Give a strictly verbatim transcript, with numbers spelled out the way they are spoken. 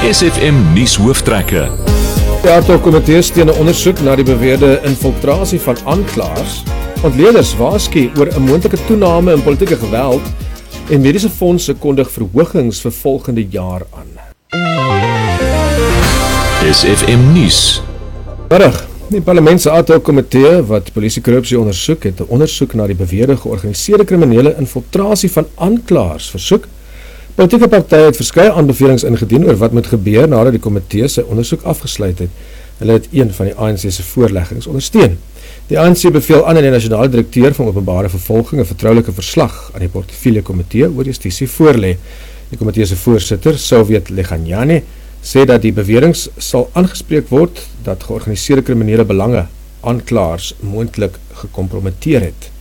S F M nuus hooftrekke. Die Adhok-komitee steun 'n ondersoek na die beweerde infiltrasie van aanklaers. Ontleeders waarsku oor 'n moontlike toename in politieke geweld en mediese fondse kondig verhogings vir volgende jaar aan. S F M nuus. Middag. Die parlement se Adhok-komitee wat polisiekorrupsie ondersoek het 'n ondersoek na die beweerde georganiseerde kriminele infiltrasie van aanklaers versoek. Politieke partye het verskeie aanbevelings ingedien oor wat moet gebeur nadat die komitee sy ondersoek afgesluit het. Hulle het een van die A N C se voorleggings ondersteun. Die A N C beveel aan aan die nasionale direkteur van openbare vervolging 'n vertroulike verslag aan die portefeulje komitee oor justisie voorlê. Die komitee se voorsitter, Soviet Leganyani, sê dat die beweringe sal aangespreek word dat georganiseerde kriminele belange aanklaers moontlik gekompromiteer het.